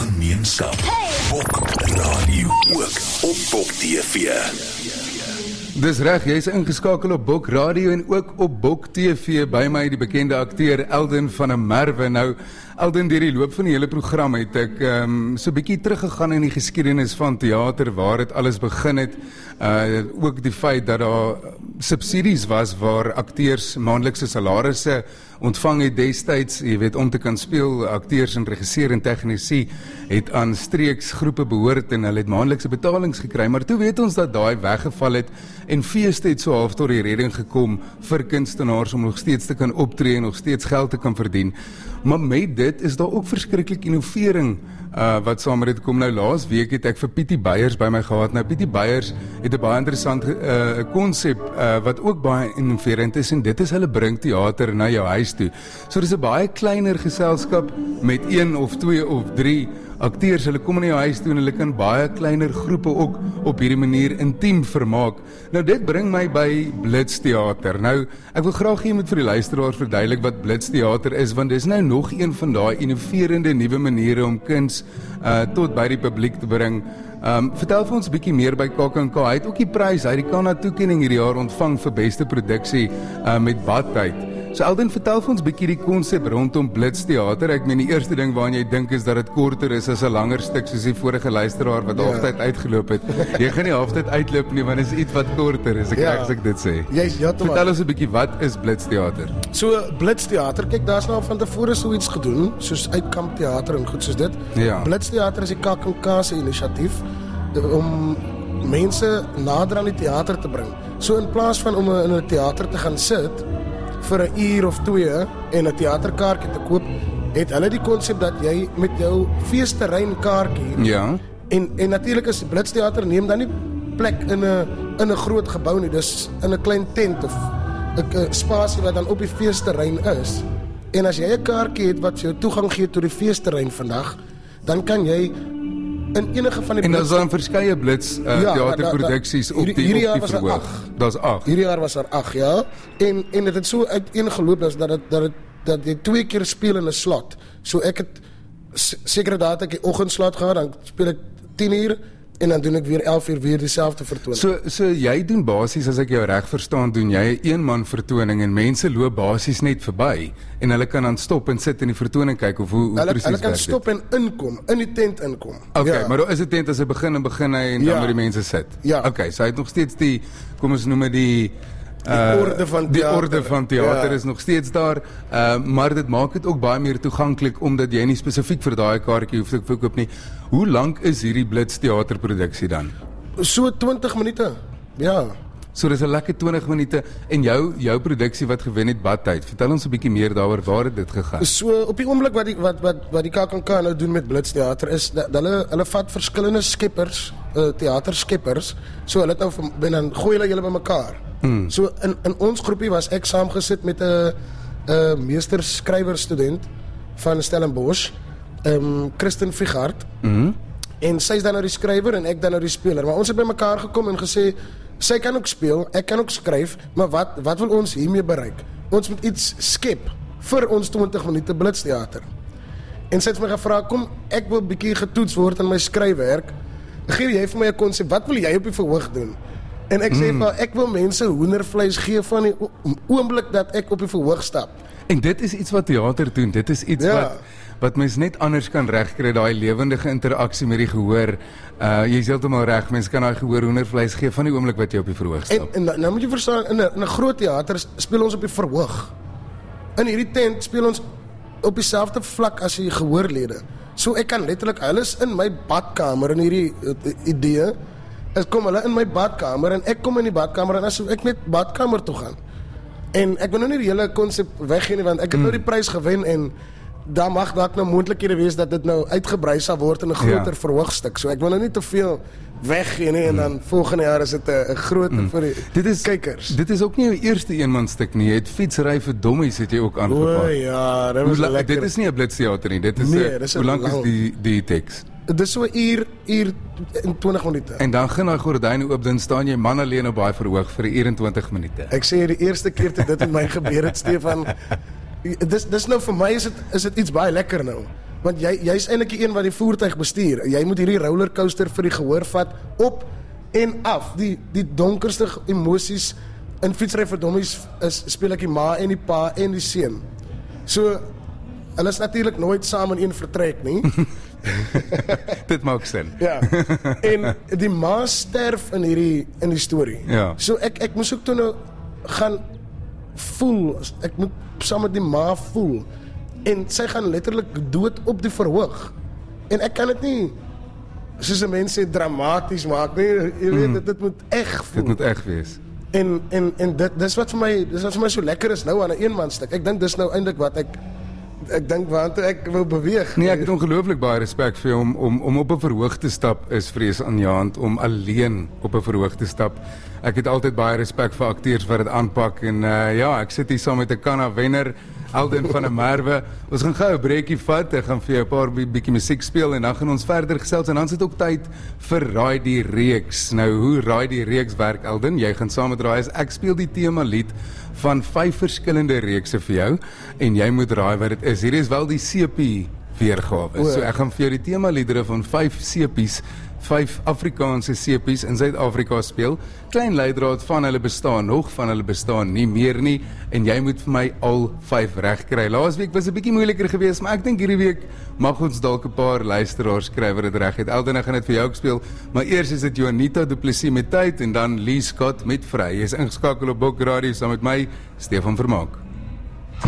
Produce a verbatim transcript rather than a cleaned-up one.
gemeenskap. Bok Radio, ook op Bok T V. Dis reg, jy is ingeskakel op Bok Radio en ook op Bok T V, by my die bekende akteur Elden van der Merwe. Nou, Elden, deur die loop van die hele program het ek um, so 'n bietjie teruggegaan in die geskiedenis van teater, waar dit alles begin het. Uh, ook die feit dat daar subsidies was waar akteurs maandelikse salarisse ontvang het destyds, jy weet, om te kan speel. Akteurs en regisseur en tegnisie het aan streeksgroepe behoort en hulle het maandelikse betalings gekry, maar toe weet ons dat daai weggeval het en feeste het so half tot die redding gekom vir kunstenaars om nog steeds te kan optree en nog steeds geld te kan verdien. Maar met dit is daar ook verskriklik innovering uh, wat saam met dit kom. Nou laas week het ek vir Pietie Beyers by my gehad. Nou Pietie Beyers het 'n baie interessante konsep uh, uh, wat ook baie innoverend is, en dit is hulle bring teater na jou huis toe. So dis 'n baie kleiner geselskap met een of twee of drie akteurs. Hulle kom in jou huis toe en hulle kan baie kleiner groepe ook op hierdie manier intiem vermaak. Nou dit bring my by Blitsteater. Nou ek wil graag hê jy moet vir die luisteraars verduidelik wat Blitsteater is, want dis nou nog een van daai innoverende nuwe maniere om kuns uh, tot by die publiek te bring. Um, vertel vir ons 'n bietjie meer by K K N K. Hy het ook die prys, hy het die Kana toekenning hierdie jaar ontvang vir beste produksie uh, met Badtyd. So Elden, vertel vir ons bietjie die konsep rondom Blitsteater. Ek meen die eerste ding waaraan jy dink is dat dit korter is as 'n langer stuk, soos die vorige luisteraar wat ja. halftyd uitgeloop het. Jy gaan nie halftyd uitloop nie, want dit is iets wat korter is. Ek ja. reg as ek dit sê. Yes, ja, vertel ons 'n bietjie, wat is Blitsteater? So Blitsteater, kyk, daar's nou van tevore so iets gedoen, soos uitkampteater en goed soos dit. Ja. Blitsteater is die K K N K se inisiatief om mense nader aan die teater te bring. So in plaas van om in 'n teater te gaan sit vir 'n uur of twee en 'n teaterkaartjie te koop, het hulle die konsep dat jy met jou feesterrein kaartjie, ja. en en natuurlik is Blitsteater neem dan nie plek in 'n in 'n groot gebou nie, dis in 'n klein tent of 'n spasie wat dan op die feesterrein is. En as jy 'n kaartjie het wat jou toegang gee tot die feesterrein vandag, dan kan jy in enige van die En daar's dan verskeie Blitz uh, ja, teaterproduksies op die, hierdie op die verhoog. Daar's agt. Hierdie jaar was daar agt, ja. En en dit het so uiteengeloop dat dat dat dit dat jy twee keer speel in 'n slot. So ek het sekere dae ek die oggendslot gehad, dan speel ek tien uur en dan doen ek weer elf uur weer dieselfde vertoning. So so jy doen basies, as ek jou reg verstaan, doen jy 'n een-man vertoning en mense loop basies net verby en hulle kan dan stop en sit in die vertoning kyk, of hoe, hoe hulle, presies hulle kan werk stop dit? En inkom, in die tent inkom. Okay, ja. maar daar is 'n tent as hy begin en begin hy en ja. dan waar die mense sit. Ja. Okay, so hy het nog steeds die, kom ons noem dit die Die orde van die teater. orde van teater ja. is nog steeds daar, uh, maar dit maak dit ook baie meer toeganklik omdat jy nie spesifiek vir daai kaartjie hoef te verkoop nie. Hoe lank is hierdie Blitsteaterproduksie dan? So twintig minute. Ja. So dis 'n lekker twintig minute. En jou jou produksie wat gewen het Badtyd. Vertel ons 'n bietjie meer daaroor, waar het dit gegaan? So op die oomblik wat die wat wat wat die K K N K nou doen met Blitsteater is dat hulle hulle vat verskillende skeppers, uh, teaterskeppers. So hulle het nou en dan gooi hulle julle bymekaar. Hmm. So in in ons groepie was ek saamgesit met 'n 'n meester skrywer student van Stellenbosch, ehm um, Kristen Figart. Mhm. En sy is dan nou die skrywer en ek dan nou die speler. Maar ons het bymekaar gekom en gesê, sy kan ook speel, ek kan ook skryf, maar wat wat wil ons hiermee bereik? Ons moet iets skep vir ons twintig minute Blitsteater. En sy het my gevra, kom, ek wil 'n bietjie getoets word in my skryfwerk. Gee jy vir my 'n konsep, wat wil jy op die verhoog doen? En ek sê, mm. vir, ek wil mense hoendervleis gee van die oomblik dat ek op die verhoog stap. En dit is iets wat teater doen, dit is iets ja. wat wat mens net anders kan regkry, daai lewendige interaksie met die gehoor. Uh jy is heeltemal reg, mens kan daai gehoor hoendervleis gee van die oomblik wat jy op die verhoog stap. En, en nou moet jy verstaan, in 'n in 'n groot teater speel ons op die verhoog. In hierdie tent speel ons op dieselfde vlak as die gehoorlede. So ek kan letterlik, hulle is in my badkamer in hierdie uh, idee. Ek kom hulle in my badkamer en ek kom in die badkamer en as ek net badkamer toe gaan. En ek wil nou nie die hele konsep weggee nie, want ek het mm. nou die prys gewen en daar mag dalk nou moontlikhede wees dat dit nou uitgebrei sal word in 'n groter ja. verhoogstuk. So ek wil nou nie te veel weggee nie en dan mm. volgende jaar is dit 'n groter mm. vir die dit is, kykers. Dit is ook nie jou eerste eenmanstuk nie. Jy het Fietsry vir Dommies het jy ook aangepak. O ja, dit was lekker. Dit is nie 'n Blitsteater nie. Dit is nee, 'n hoe lank lang. is die die teks? Dit is so 'n uur, uur en twintig minute. En dan gaan daai gordyne oop, dan staan jy man alleen op baie verhoog vir 'n uur en twintig minute. Ek sê die eerste keer toe dit met my gebeur het, Stefan, dis dis nou vir my is dit is dit iets baie lekker nou. Want jy jy's eintlik die een wat die voertuig bestuur. Jy moet hierdie rollercoaster vir die gehoor vat op en af. Die die donkerste emosies in Fietsry vir Dommies is speel ek die ma en die pa en die seun. So hulle is natuurlik nooit saam in een vertrek nie. Dit maak sin. Ja. En die ma sterf in hierdie in die storie. Ja. So ek ek moes ook toe nou gaan voel. Ek moet saam met die ma voel. En sy gaan letterlik dood op die verhoog. En ek kan dit nie soos 'n mens sê dramaties maak nie. Jy weet mm. dit, dit moet eg voel. Dit moet eg wees. En en en dit dis wat vir my dis wat vir my so lekker is nou aan 'n eenmanstuk. Ek dink dis nou eintlik wat ek ek dink waantoe ek wil beweeg. Nee, ek het ongelooflik baie respek vir jou om om om op 'n verhoog te stap is vrees aan jou hand om alleen op 'n verhoog te stap. Ek het altyd baie respek vir akteurs wat dit aanpak en uh, ja, ek sit hier saam met 'n Kanna wenner, Alden van der Merwe. Ons gaan gou 'n breekie vat. Ek gaan vir jou 'n paar bietjie musiek speel en dan gaan ons verder gesels en dan sit ook tyd vir Raai die Reeks. Nou, hoe Raai die Reeks werk, Alden? Jy gaan saam met raai as ek speel die tema lied van vyf verskillende reekse vir jou en jy moet raai wat dit is. Hier is wel die sepie weergawe. So ek gaan vir jou die tema liedere van vyf sepies, vyf Afrikaanse sepies in Suid-Afrika speel. Klein leidraad van hulle bestaan nog, van hulle bestaan nie meer nie en jy moet vir my al vyf reg kry. Laasweek was 'n bietjie moeiliker geweest, maar ek dink hierdie week mag ons dalk 'n paar luisteraars kry wat dit reg het. Elden, ek gaan dit vir jou ook speel, maar eers is dit Juanita Du Plessis met Tyd en dan Lee Scott met Vry. Jy is ingeskakel op Bok Radio saam met my, Stefan Vermaak.